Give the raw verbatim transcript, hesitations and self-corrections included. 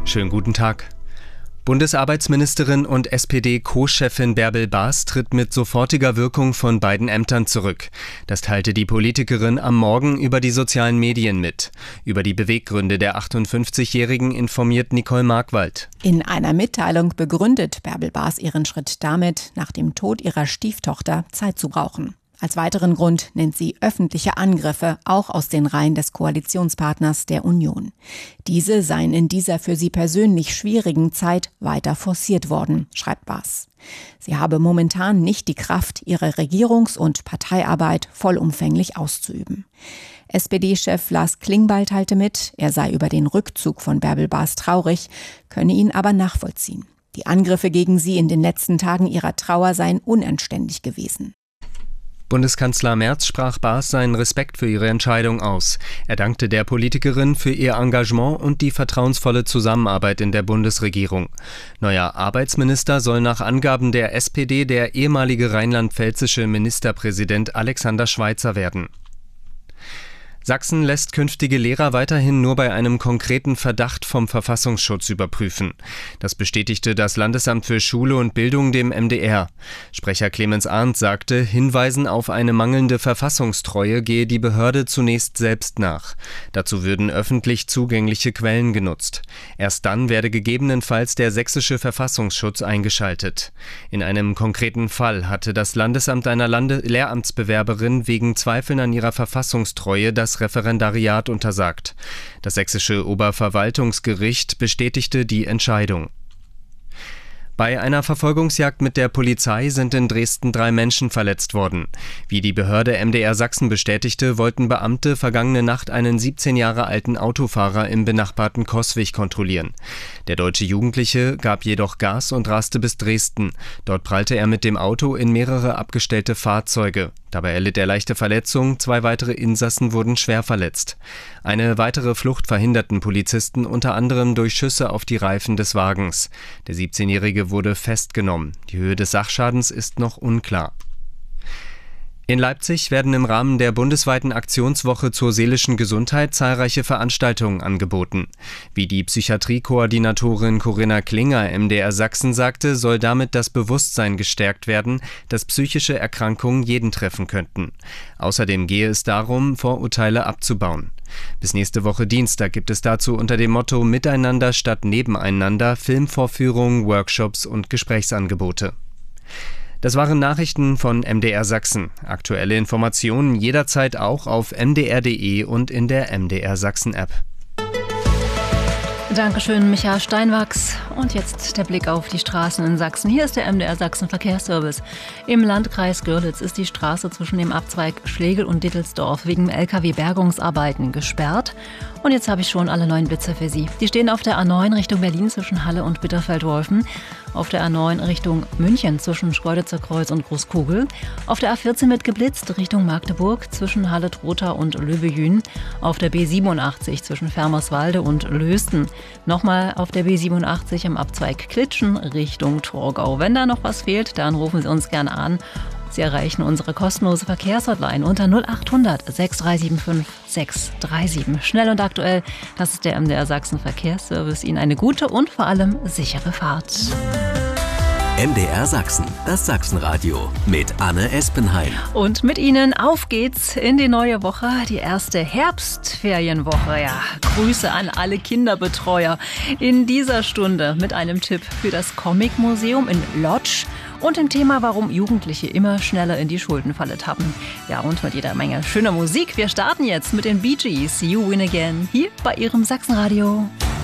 Schönen guten Tag. Bundesarbeitsministerin und S P D-Co-Chefin Bärbel Baas tritt mit sofortiger Wirkung von beiden Ämtern zurück. Das teilte die Politikerin am Morgen über die sozialen Medien mit. Über die Beweggründe der achtundfünfzigjährigen informiert Nicole Markwald. In einer Mitteilung begründet Bärbel Baas ihren Schritt damit, nach dem Tod ihrer Stieftochter Zeit zu brauchen. Als weiteren Grund nennt sie öffentliche Angriffe, auch aus den Reihen des Koalitionspartners der Union. Diese seien in dieser für sie persönlich schwierigen Zeit weiter forciert worden, schreibt Baas. Sie habe momentan nicht die Kraft, ihre Regierungs- und Parteiarbeit vollumfänglich auszuüben. S P D-Chef Lars Klingbeil teilte mit, er sei über den Rückzug von Bärbel Baas traurig, könne ihn aber nachvollziehen. Die Angriffe gegen sie in den letzten Tagen ihrer Trauer seien unanständig gewesen. Bundeskanzler Merz sprach Baas seinen Respekt für ihre Entscheidung aus. Er dankte der Politikerin für ihr Engagement und die vertrauensvolle Zusammenarbeit in der Bundesregierung. Neuer Arbeitsminister soll nach Angaben der S P D der ehemalige rheinland-pfälzische Ministerpräsident Alexander Schweitzer werden. Sachsen lässt künftige Lehrer weiterhin nur bei einem konkreten Verdacht vom Verfassungsschutz überprüfen. Das bestätigte das Landesamt für Schule und Bildung dem M D R. Sprecher Clemens Arndt sagte, Hinweisen auf eine mangelnde Verfassungstreue gehe die Behörde zunächst selbst nach. Dazu würden öffentlich zugängliche Quellen genutzt. Erst dann werde gegebenenfalls der sächsische Verfassungsschutz eingeschaltet. In einem konkreten Fall hatte das Landesamt einer Lande- Lehramtsbewerberin wegen Zweifeln an ihrer Verfassungstreue das Referendariat untersagt. Das sächsische Oberverwaltungsgericht bestätigte die Entscheidung. Bei einer Verfolgungsjagd mit der Polizei sind in Dresden drei Menschen verletzt worden. Wie die Behörde M D R Sachsen bestätigte, wollten Beamte vergangene Nacht einen siebzehn Jahre alten Autofahrer im benachbarten Coswig kontrollieren. Der deutsche Jugendliche gab jedoch Gas und raste bis Dresden. Dort prallte er mit dem Auto in mehrere abgestellte Fahrzeuge. Dabei erlitt er leichte Verletzungen, zwei weitere Insassen wurden schwer verletzt. Eine weitere Flucht verhinderten Polizisten unter anderem durch Schüsse auf die Reifen des Wagens. Der siebzehnjährige wurde festgenommen. Die Höhe des Sachschadens ist noch unklar. In Leipzig werden im Rahmen der bundesweiten Aktionswoche zur seelischen Gesundheit zahlreiche Veranstaltungen angeboten. Wie die Psychiatriekoordinatorin Corinna Klinger M D R Sachsen sagte, soll damit das Bewusstsein gestärkt werden, dass psychische Erkrankungen jeden treffen könnten. Außerdem gehe es darum, Vorurteile abzubauen. Bis nächste Woche Dienstag gibt es dazu unter dem Motto Miteinander statt Nebeneinander Filmvorführungen, Workshops und Gesprächsangebote. Das waren Nachrichten von M D R Sachsen. Aktuelle Informationen jederzeit auch auf m d r punkt d e und in der M D R Sachsen App. Dankeschön, Micha Steinwachs. Und jetzt der Blick auf die Straßen in Sachsen. Hier ist der M D R Sachsen Verkehrsservice. Im Landkreis Görlitz ist die Straße zwischen dem Abzweig Schlegel und Dittelsdorf wegen L K W-Bergungsarbeiten gesperrt. Und jetzt habe ich schon alle neuen Blitzer für Sie. Die stehen auf der A neun Richtung Berlin zwischen Halle und Bitterfeld-Wolfen, auf der A neun Richtung München zwischen Schkeuditzer Kreuz und Großkugel, auf der A vierzehn mit geblitzt Richtung Magdeburg zwischen Halle-Trotha und Löbejün, auf der B siebenundachtzig zwischen Fermerswalde und Lösten, nochmal auf der B siebenundachtzig am Abzweig Klitschen Richtung Torgau. Wenn da noch was fehlt, dann rufen Sie uns gerne an. Sie erreichen unsere kostenlose Verkehrshotline unter null acht hundert sechs drei sieben fünf sechs drei sieben. Schnell und aktuell, das ist der M D R Sachsen Verkehrsservice. Ihnen eine gute und vor allem sichere Fahrt. M D R Sachsen, das Sachsenradio mit Anne Espenheim. Und mit Ihnen auf geht's in die neue Woche, die erste Herbstferienwoche. Ja, Grüße an alle Kinderbetreuer in dieser Stunde mit einem Tipp für das Comic-Museum in Lodz und dem Thema, warum Jugendliche immer schneller in die Schuldenfalle tappen. Ja, und mit jeder Menge schöner Musik. Wir starten jetzt mit den Bee Gees, You Win Again, hier bei Ihrem Sachsenradio.